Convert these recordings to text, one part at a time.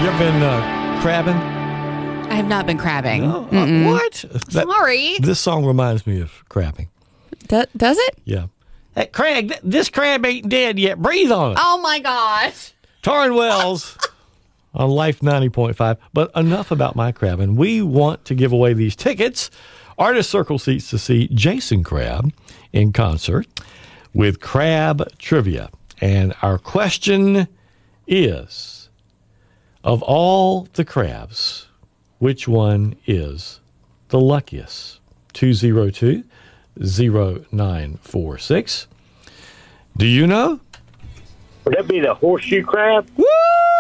ever been crabbing? I have not been crabbing. No? What? Sorry. This song reminds me of crabbing. Does it? Yeah. Hey, Craig, this crab ain't dead yet. Breathe on it. Oh, my gosh. Taryn Wells on Life 90.5. But enough about my crabbing. We want to give away these tickets. Artist Circle seats to see Jason Crabb in concert with Crab Trivia. And our question is, of all the crabs, which one is the luckiest? 202-0946. Do you know? Would that be the horseshoe crab? Woo!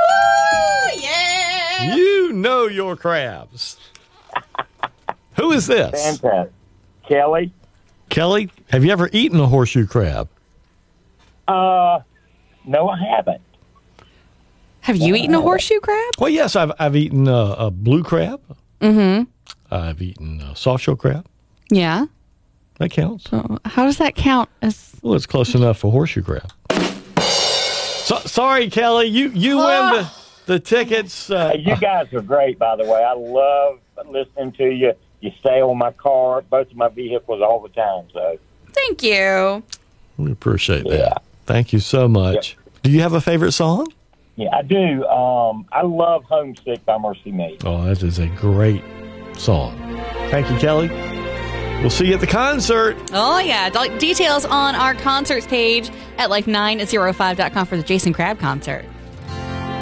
Yeah. You know your crabs. Who is this? Fantastic. Kelly? Kelly, have you ever eaten a horseshoe crab? No, I haven't. Have you eaten a horseshoe crab? Well, yes, I've eaten a blue crab. Mm-hmm. I've eaten a soft shell crab. Yeah. That counts. How does that count as... Well, it's close enough for horseshoe crab. Sorry, Kelly. You win the tickets. You guys are great, by the way. I love listening to you. You stay on my car, both of my vehicles all the time. So Thank you. We appreciate that. Thank you so much. Yep. Do you have a favorite song? Yeah, I do. I love Homesick by Mercy Me. Oh, that is a great song. Thank you, Kelly. We'll see you at the concert. Oh, yeah. Details on our concerts page at life905.com for the Jason Crabb concert.